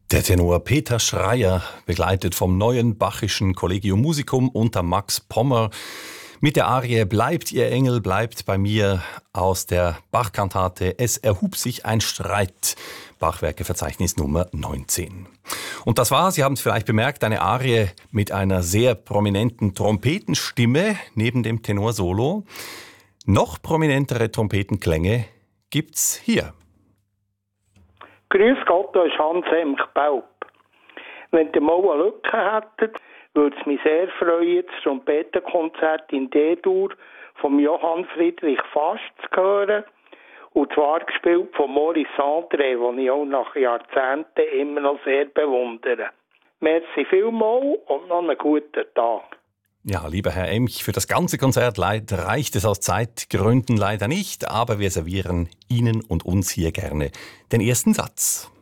Der Tenor Peter Schreyer, begleitet vom neuen Bachischen Collegium Musicum unter Max Pommer, mit der Arie »Bleibt, ihr Engel, bleibt bei mir« aus der Bach-Kantate »Es erhub sich ein Streit«, Bachwerkeverzeichnis Nummer 19. Und das war, Sie haben es vielleicht bemerkt, eine Arie mit einer sehr prominenten Trompetenstimme neben dem Tenorsolo. Noch prominentere Trompetenklänge gibt's hier. Grüß Gott, da ist Hans-Emch Baub. Wenn ihr mal eine Lücke hättet, würde es mich sehr freuen, das Trompetenkonzert in D-Dur von Johann Friedrich Fast zu hören. Und zwar gespielt von Maurice André, den ich auch nach Jahrzehnten immer noch sehr bewundere. Merci vielmals und noch einen guten Tag. Ja, lieber Herr Emch, für das ganze Konzert reicht es aus Zeitgründen leider nicht, aber wir servieren Ihnen und uns hier gerne den ersten Satz.